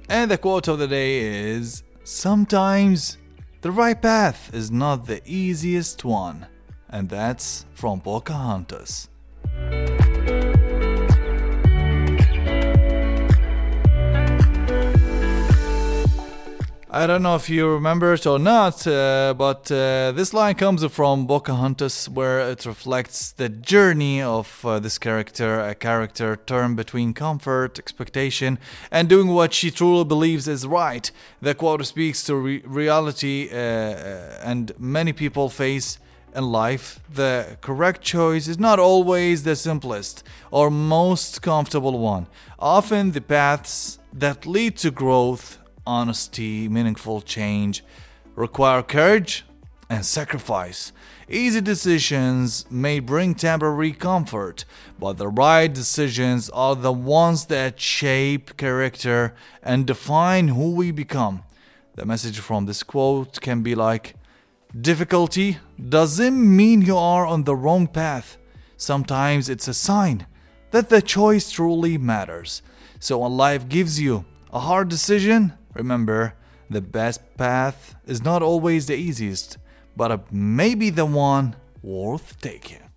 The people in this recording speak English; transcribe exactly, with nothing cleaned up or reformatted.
And the quote of the day is, sometimes the right path is not the easiest one. And that's from Pocahontas. I don't know if you remember it or not, uh, but uh, this line comes from Pocahontas, where it reflects the journey of uh, this character, a character torn between comfort, expectation, and doing what she truly believes is right. The quote speaks to re- reality, uh, uh, and many people face in life. The correct choice is not always the simplest or most comfortable one. Often the paths that lead to growth, honesty, meaningful change require courage and sacrifice. Easy decisions may bring temporary comfort, but the right decisions are the ones that shape character and define who we become. The message from this quote can be like, difficulty doesn't mean you are on the wrong path. Sometimes it's a sign that the choice truly matters. So when life gives you a hard decision, remember, the best path is not always the easiest, but maybe the one worth taking.